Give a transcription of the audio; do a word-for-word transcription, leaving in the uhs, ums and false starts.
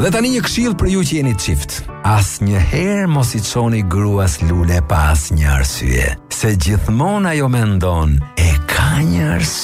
Dhe tani një këshill për ju që jeni çift. Asnjëherë mos i çoni gruas lule pa asnjë arsye, se gjithmonë ajo mendon e ka një arsye.